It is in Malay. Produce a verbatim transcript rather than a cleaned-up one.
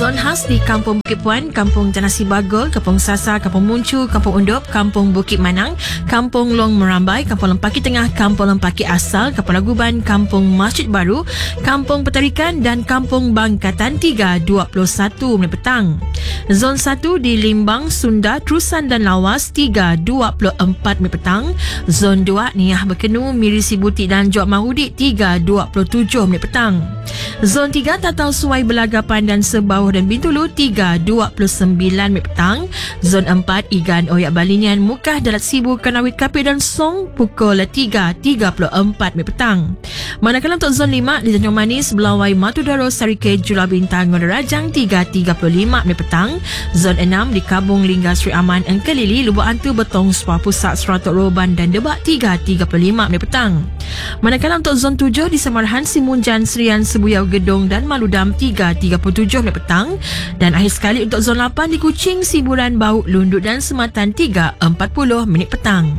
zon khas di Kampung Bukit Puan, Kampung Tanah Sibagol, Kampung Sasa, Kampung Muncu, Kampung Undup, Kampung Bukit Manang, Kampung Long Merambai, Kampung Lempaki Tengah, Kampung Lempaki Asal, Kampung Laguban, Kampung Masjid Baru, Kampung Petarikan dan Kampung Bangkatan tiga dua puluh satu menit petang. Zon satu di Limbang, Sunda, Terusan dan Lawas tiga dua puluh empat menit petang. Zon dua Niah Berkenu, Miri Sibutik dan Jok Mahudik tiga dua puluh tujuh menit petang. Zon tiga Tatau Suai Belagapan dan Sebauh dan Bintulu tiga dua puluh sembilan minit petang. Zon empat Igan Oyak Balinian, Mukah Dalat Sibu, Kanawit Kapit dan Song pukul tiga tiga puluh empat minit petang. Manakala untuk zon lima di Tanjung Manis, Belawai, Matudaro, Sarike, Julah Bintang, Ngerajang tiga tiga puluh lima minit petang. Zon enam di Kabung Lingga, Sri Aman, Engkelili, Lubuk Antu, Betong, Sepah Pusat, Seratok Roban dan Debak tiga tiga puluh lima minit petang. Manakala untuk zon tujuh di Samarahan, Simunjan, Serian, Sebuyau, Gedong dan Maludam tiga tiga puluh tujuh minit petang. Dan akhir sekali untuk zon lapan di Kuching, Siburan, Bauk, Lunduk dan Sematan tiga empat puluh minit petang.